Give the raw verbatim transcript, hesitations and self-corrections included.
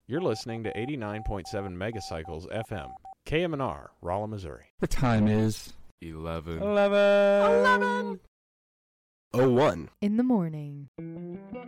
You're listening to eighty-nine point seven Megacycles F M, K M N R, Rolla, Missouri. The time is eleven. eleven. Oh one. In the morning.